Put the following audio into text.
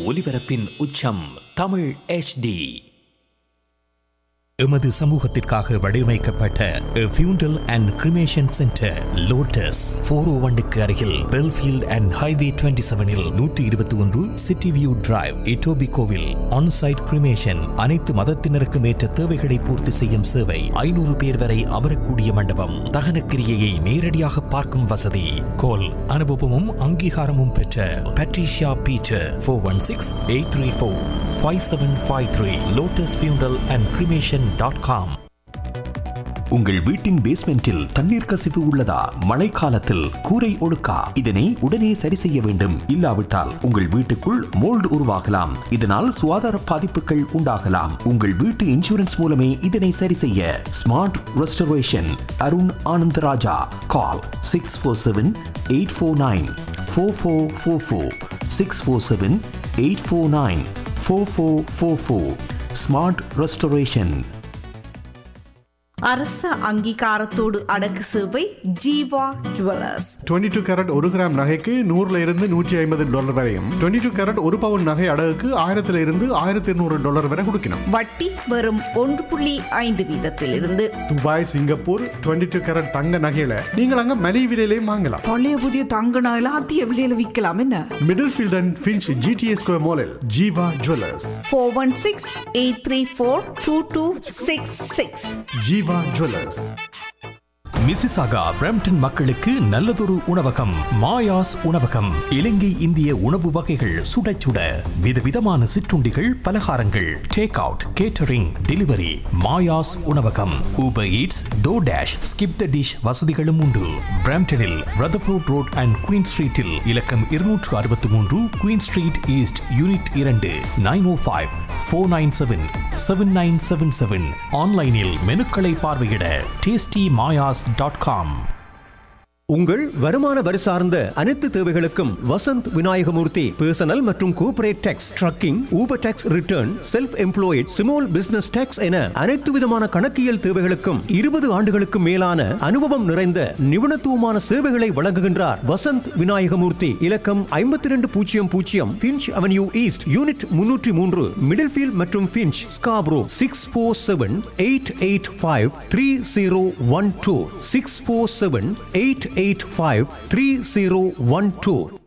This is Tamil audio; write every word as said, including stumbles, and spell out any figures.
ஒலிபரப்பின் உச்சம் தமிழ் எச் டி. எமது சமூகத்திற்காக வடிவமைக்கப்பட்ட ஃபியூண்டல் and cremation centre lotus four ஓ ஒன்னுக்கு அருகில் பெல்ஃபீல்ட் அண்ட் ஹைவே டுவெண்ட்டி செவனில் நூற்றி இருபத்தி ஒன்று city view drive இட்டோபிகோவில் onsite cremation அனைத்து மதத்தினருக்கும் ஏற்ற தேவைகளை பூர்த்தி செய்யும் சேவை. ஐநூறு பேர் வரை அமரக்கூடிய மண்டபம். தகன கிரியையை நேரடியாக பார்க்கும் வசதி. கோல் அனுபவமும் அங்கீகாரமும் பெற்ற Patricia Peter four one six eight three four five seven five three lotus ஃபியூண்டல் அண்ட் கிரிமேஷன் டாட் காம். உங்கள் வீட்டின் பேஸ்மெண்டில் தண்ணீர் கசிவு உள்ளதா? மழைக்காலத்தில் கூரை ஒழுக்கா? இதனை உடனே சரி செய்ய வேண்டும். இல்லாவிட்டால் உங்கள் வீட்டுக்குள் மோல்டு உருவாகலாம். இதனால் சுகாதார பாதிப்புகள் உண்டாகலாம். உங்கள் வீட்டு இன்சூரன்ஸ் மூலமே இதனை சரி செய்ய. Smart restoration Arun Anandaraja. கால் six four seven eight four nine four four four four six four seven eight four nine four four four four. Smart restoration. அரச அங்கீகாரத்தோடு அடக்கு சேவை Jeeva jewellers. Twenty two carat ஒரு கிராம் நகைக்கு நூறுல இருந்து நூற்றி ஐம்பது டாலர் வரையும், டுவெண்ட்டி டூ கேரட் ஒரு பவுன் நகை அடகுக்கு ஆயிரத்துல இருந்து ஆயிரத்தி இருநூறு டாலர் வரை கொடுக்கணும். வட்டி வெறும் ஒன்று புள்ளி ஐந்து வீதத்தில் இருந்து. Dubai, Singapore twenty two carat தங்க நகையில நீங்கள் அங்க மலிவு விலையிலையும் வாங்கலாம். பழைய புதிய தங்க நகையில அதிக விலையில விற்கலாம். என்ன middle field and Finch GTA square மாலில் Jeeva jewellers. Four one six eight three four two two six six. Jeeva jewellers. Mississauga Brampton மக்களுக்கு நல்லதொரு உணவகம். மாயாஸ் உணவகம். இலங்கை இந்திய உணவு வகைகள் சுட சுட, விதவிதமான சிற்றுண்டிகள், பலகாரங்கள், take out, catering, delivery. Maya's உணவகம். Uber eats, டோர்டாஷ், skip the dish வசதிகளும் உண்டு. பிரம்டனில் ரதர்ஃபோர்ட் ரோட் அண்ட் குயின் ஸ்ட்ரீட்டில் இலக்கம் இருநூற்று அறுபத்தி மூன்று குயின் ஸ்ட்ரீட் ஈஸ்ட் யூனிட் இரண்டு. நைன் ஓ five four nine seven seven nine seven seven. ஆன்லைனில் மெனுக்களை பார்வையிட டேஸ்டி மாயாஸ் டாட் காம். உங்கள் வருமான வரி சார்ந்த அனைத்து தேவைகளுக்கும் வசந்த் விநாயகமூர்த்தி பர்சனல் மற்றும் corporate tax, trekking, Uber tax return, self employed, small business tax என அனைத்து விதமான கணக்கியல் தேவைகளுக்கும் இருபது ஆண்டுகளுக்கு மேலான அனுபவம் நிறைந்த நிபுணத்துவமான சேவைகளை வழங்குகின்றார் வசந்த் விநாயகமூர்த்தி. இலக்கம் ஐம்பத்தி ரெண்டு பூஜ்ஜியம் பூஜ்ஜியம் பிஞ்ச் அவென்யூ ஈஸ்ட் யூனிட் முன்னூற்றி மூன்று மிடில் ஃபீல்ட் மற்றும் pinch Scarborough. Six four seven eight eight five three zero one two six four seven eight eight five three zero one two.